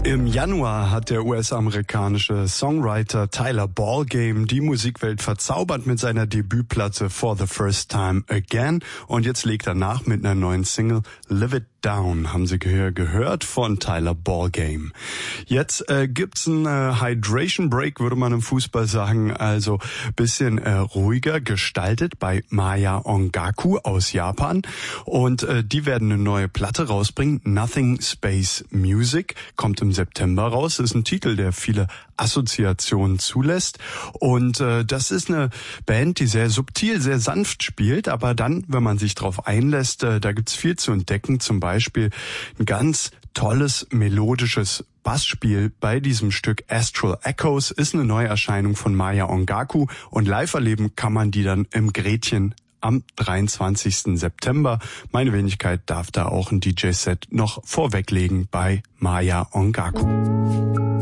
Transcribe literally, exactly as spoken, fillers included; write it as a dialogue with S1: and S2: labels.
S1: Im Januar hat der U S-amerikanische Songwriter Tyler Ballgame die Musikwelt verzaubert mit seiner Debütplatte For the First Time Again. Und jetzt legt er nach mit einer neuen Single Live It Down, haben Sie gehört, von Tyler Ballgame. Jetzt äh, gibt's einen äh, Hydration Break, würde man im Fußball sagen, also bisschen äh, ruhiger gestaltet bei Maya Ongaku aus Japan. Und äh, die werden eine neue Platte rausbringen, Nothing Space Music, kommt im September raus, ist ein Titel, der viele Assoziationen zulässt. Und äh, das ist eine Band, die sehr subtil, sehr sanft spielt, aber dann, wenn man sich drauf einlässt, äh, da gibt's viel zu entdecken, zum Beispiel ein ganz tolles, melodisches Bassspiel bei diesem Stück Astral Echoes, ist eine Neuerscheinung von Maya Ongaku und live erleben kann man die dann im Gretchen am dreiundzwanzigsten September. Meine Wenigkeit darf da auch ein D J-Set noch vorweglegen bei Maya Ongaku.